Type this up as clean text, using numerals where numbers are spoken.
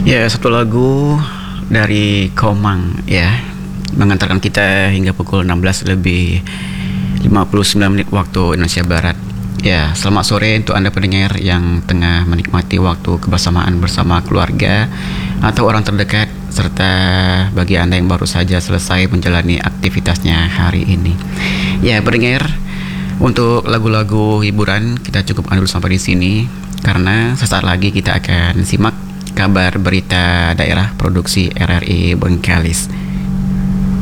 Ya, satu lagu dari Komang ya, mengantarkan kita hingga pukul 16 lebih 59 menit waktu Indonesia Barat. Ya, selamat sore untuk Anda pendengar yang tengah menikmati waktu kebersamaan bersama keluarga atau orang terdekat, serta bagi Anda yang baru saja selesai menjalani aktivitasnya hari ini. Ya, pendengar, untuk lagu-lagu hiburan kita cukupkan dulu sampai di sini, karena sesaat lagi kita akan simak kabar berita daerah produksi RRI Bengkalis.